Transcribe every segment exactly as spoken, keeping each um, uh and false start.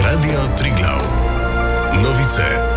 Radio Triglav. Novice.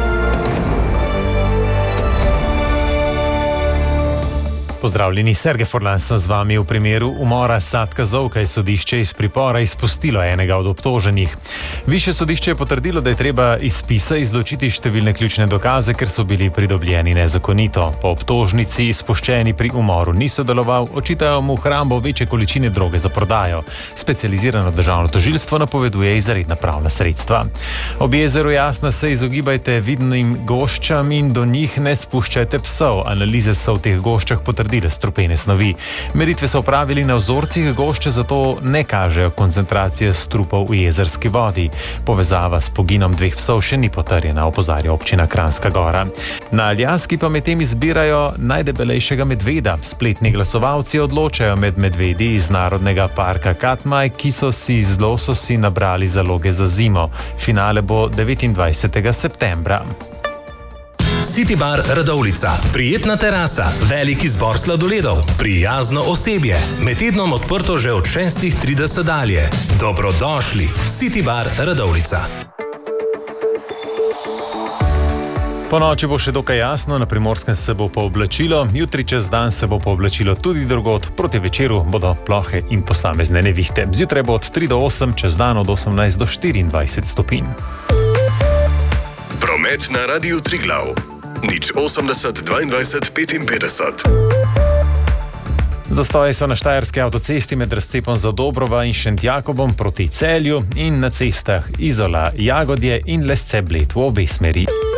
Pozdravljeni, Sergej Furlan sem z vami. V primeru umora Satka Zovka je sodišče iz pripora izpustilo enega od obtoženih. Višje sodišče je potrdilo, da je treba iz spisa izločiti številne ključne dokaze, ker so bili pridobljeni nezakonito. Po obtožnici izpuščeni pri umoru ni sodeloval, očitajo mu hrambo večje količine droge za prodajo. Specializirano državno tožilstvo napoveduje izredna pravna sredstva. Ob jezeru Jasna se izogibajte vidnim goščam in do njih ne spuščajte psov. Analize so v teh goščah potrdile strupene snovi. Meritve so opravili na vzorcih gošče, zato ne kažejo koncentracije strupov v jezerski vodi. Povezava s poginom dveh psov še ni potrjena, opozarja občina Kranjska Gora. Na Aljaski pa medtem izbirajo najdebelejšega medveda. Spletni glasovalci odločajo med medvedi iz Narodnega parka Katmaj, ki so si z lososi nabrali zaloge za zimo. Finale bo devetindvajsetega septembra. City Bar Radovljica. Prijetna terasa, velik izbor sladoledov, prijazno osebje. Med tednom odprto že od šestih trideset dalje. Dobrodošli. City Bar Radovljica. Po noči bo še dokaj jasno, na Primorskem se bo pooblačilo, jutri čez dan se bo pooblačilo tudi drugod, proti večeru bodo plohe in posamezne nevihte. Zjutraj bo od tri do osem, čez dan od osemnajst do štiriindvajset stopinj. Promet na Radiu Triglav. Nič osemdeset dvaindvajset petinpetdeset. Zastoji so na štajerski avtocesti med razcepom za Dobrova in Šentjakobom proti Celju in na cestah Izola, Jagodje in Lesce Bled v obe smeri.